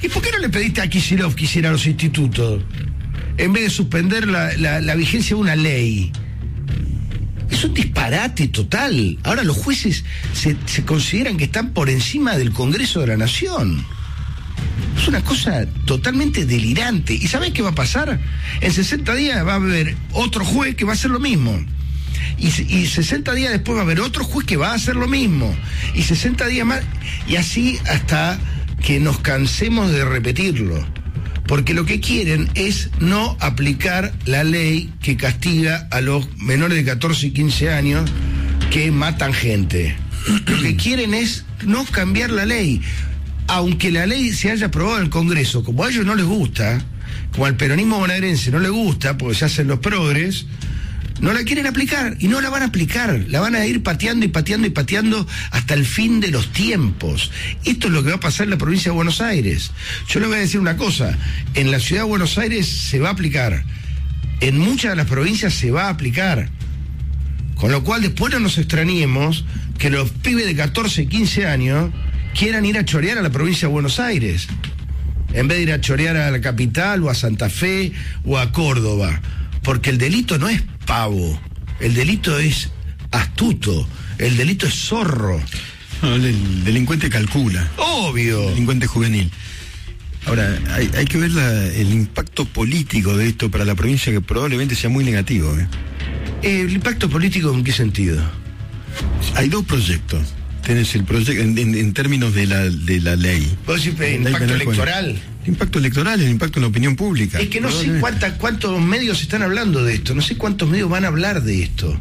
¿Y por qué no le pediste a Kicillof que hiciera los institutos? En vez de suspender la vigencia de una ley. Es un disparate total. Ahora los jueces se consideran que están por encima del Congreso de la Nación. Es una cosa totalmente delirante. ¿Y sabés qué va a pasar? En 60 días va a haber otro juez que va a hacer lo mismo. Y 60 días después va a haber otro juez que va a hacer lo mismo. Y 60 días más. Y así hasta que nos cansemos de repetirlo. Porque lo que quieren es no aplicar la ley que castiga a los menores de 14 y 15 años que matan gente. Lo que quieren es no cambiar la ley. Aunque la ley se haya aprobado en el Congreso, como a ellos no les gusta, como al peronismo bonaerense no les gusta, porque se hacen los progres, no la quieren aplicar, y no la van a aplicar, la van a ir pateando y pateando y pateando hasta el fin de los tiempos. Esto es lo que va a pasar en la provincia de Buenos Aires. Yo les voy a decir una cosa, en la ciudad de Buenos Aires se va a aplicar, en muchas de las provincias se va a aplicar, con lo cual después no nos extrañemos que los pibes de 14 y 15 años quieran ir a chorear a la provincia de Buenos Aires, en vez de ir a chorear a la capital o a Santa Fe o a Córdoba, porque el delito no es pavo, el delito es astuto, el delito es zorro. No, el delincuente calcula. Obvio. El delincuente juvenil. Ahora, hay que ver el impacto político de esto para la provincia, que probablemente sea muy negativo. ¿El impacto político en qué sentido? Hay dos proyectos. Tenés el proyecto en términos de la ley. ¿Vos decís impacto electoral? El impacto electoral, el impacto en la opinión pública. Es que no sé cuántos medios están hablando de esto, no sé cuántos medios van a hablar de esto.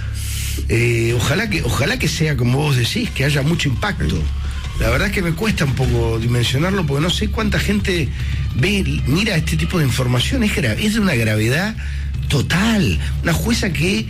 Ojalá que sea como vos decís, que haya mucho impacto. La verdad es que me cuesta un poco dimensionarlo, porque no sé cuánta gente mira este tipo de información. Es de una gravedad total. Una jueza que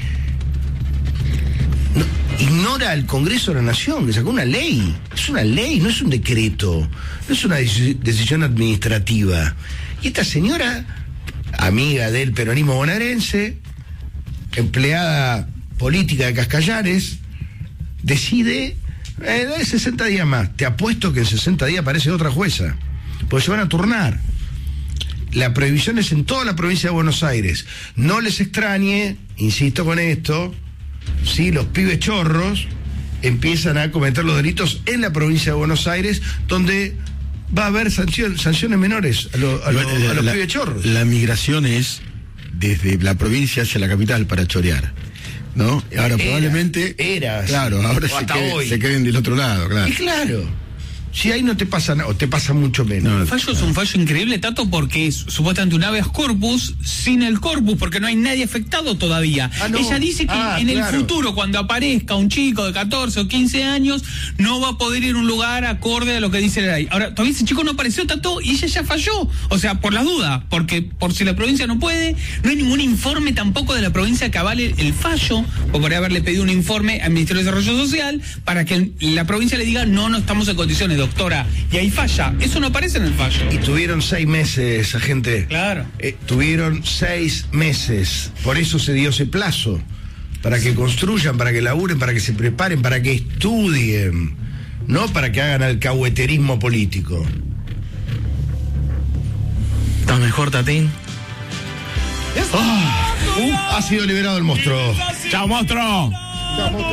ignora al Congreso de la Nación, que sacó una ley. Es una ley, no es un decreto, no es una decisión administrativa. Y esta señora, amiga del peronismo bonaerense, empleada política de Cascallares, decide, dale 60 días más. Te apuesto que en 60 días aparece otra jueza, porque se van a turnar. La prohibición es en toda la provincia de Buenos Aires. No les extrañe, insisto con esto, si los pibes chorros empiezan a cometer los delitos en la provincia de Buenos Aires, donde va a haber sanciones menores a los pibes chorros. La migración es desde la provincia hacia la capital para chorear, ¿no? Ahora probablemente... Claro, ahora se queden del otro lado, claro. Y claro... Si ahí no te pasa nada, o te pasa mucho menos. El fallo es un fallo increíble, Tato, porque es supuestamente un habeas corpus sin el corpus, porque no hay nadie afectado todavía. No. Ella dice que en el futuro, cuando aparezca un chico de 14 o 15 años, no va a poder ir a un lugar acorde a lo que dice la ley. Ahora, todavía ese chico no apareció, Tato, y ella ya falló. O sea, por las dudas, porque por si la provincia no puede, no hay ningún informe tampoco de la provincia que avale el fallo, o podría haberle pedido un informe al Ministerio de Desarrollo Social para que la provincia le diga, no estamos en condiciones, doctora, y ahí falla. Eso no aparece en el fallo. Y tuvieron 6 meses, agente. Claro. Tuvieron 6 meses. Por eso se dio ese plazo. Para que construyan, para que laburen, para que se preparen, para que estudien. No para que hagan alcahueterismo político. ¿Estás mejor, Tatín? Ha sido liberado el monstruo. ¡Chao, monstruo! Chao, monstruo.